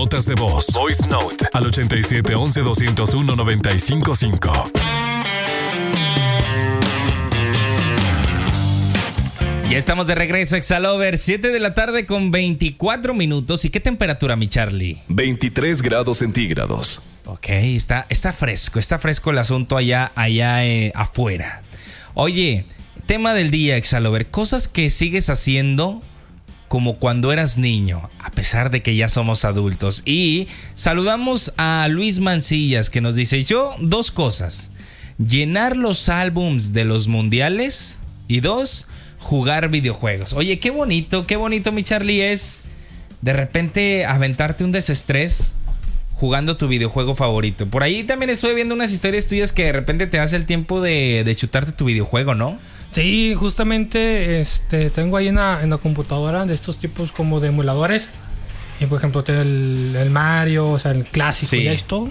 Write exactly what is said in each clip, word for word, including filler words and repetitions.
notas de voz. Voice Note al ochenta y siete once doscientos uno noventa y cinco cinco. Ya estamos de regreso, Exalover, siete de la tarde con veinticuatro minutos. ¿Y qué temperatura, mi Charlie? veintitrés grados centígrados. Ok, está, está fresco, está fresco el asunto allá, allá eh, afuera. Oye, tema del día, Exalover, cosas que sigues haciendo como cuando eras niño, a pesar de que ya somos adultos. Y saludamos a Luis Mancillas, que nos dice, yo, dos cosas: llenar los álbums de los mundiales, y dos, jugar videojuegos. Oye, qué bonito, qué bonito, mi Charlie, es de repente aventarte un desestrés jugando tu videojuego favorito. Por ahí también estuve viendo unas historias tuyas que de repente te das el tiempo de, de chutarte tu videojuego, ¿no? Sí, justamente este, tengo ahí en la, en la computadora de estos tipos como de emuladores. Y por ejemplo, el, el Mario, o sea, el clásico, sí. Ya esto.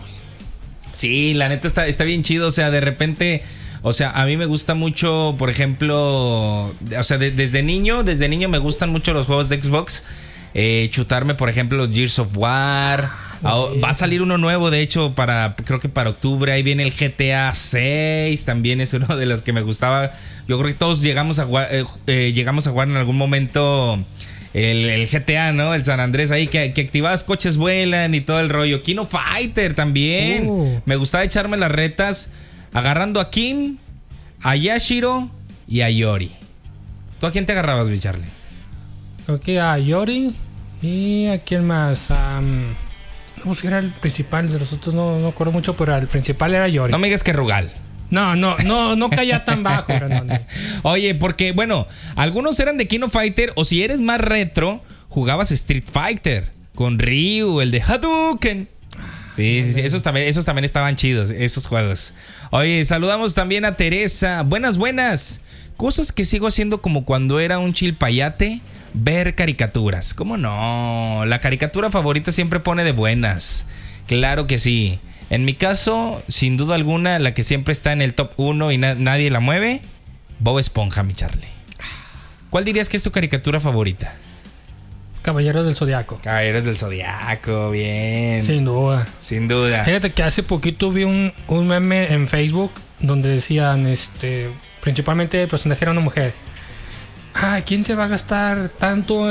Sí, la neta está, está bien chido, o sea, de repente... O sea, a mí me gusta mucho, por ejemplo, o sea, de, desde niño, desde niño me gustan mucho los juegos de Xbox. Eh, chutarme, por ejemplo, los Gears of War. Okay. Va a salir uno nuevo, de hecho, para creo que para octubre. Ahí viene el G T A seis, también es uno de los que me gustaba. Yo creo que todos llegamos a jugar, eh, eh, llegamos a jugar en algún momento el, el G T A, ¿no? El San Andrés ahí, que, que activabas coches vuelan y todo el rollo. Kino Fighter también. Uh. Me gustaba echarme las retas agarrando a Kim, a Yashiro y a Yori. ¿Tú a quién te agarrabas, mi Charlie? Creo que a Yori y a quién más. Um, no, era el principal de los otros, no, no acuerdo mucho, pero el principal era Yori. No me digas que Rugal. No, no, no, no caía tan bajo. Pero no, no. Oye, porque, bueno, algunos eran de Kino Fighter, o si eres más retro, jugabas Street Fighter con Ryu, el de Hadouken. Sí, sí, sí, esos también, esos también estaban chidos, esos juegos. Oye, saludamos también a Teresa. Buenas, buenas. Cosas que sigo haciendo como cuando era un chilpayate: ver caricaturas. ¿Cómo no? La caricatura favorita siempre pone de buenas. Claro que sí. En mi caso, sin duda alguna, la que siempre está en el top uno y na- nadie la mueve, Bob Esponja, mi Charlie. ¿Cuál dirías que es tu caricatura favorita? Caballeros del Zodiaco. Caballeros del Zodiaco, bien. Sin duda. Sin duda. Fíjate que hace poquito vi un, un meme en Facebook donde decían, este, principalmente el personaje era una mujer. Ah, ¿quién se va a gastar tanto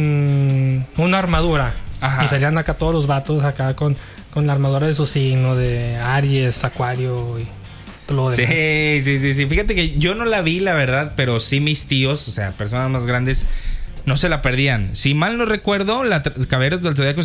en una armadura? Ajá. Y salían acá todos los vatos acá con, con la armadura de su signo, de Aries, Acuario y todo lo demás. Sí, sí, sí, sí. Fíjate que yo no la vi, la verdad, pero sí mis tíos, o sea, personas más grandes, no se la perdían. Si mal no recuerdo, la Caballeros del Zodiaco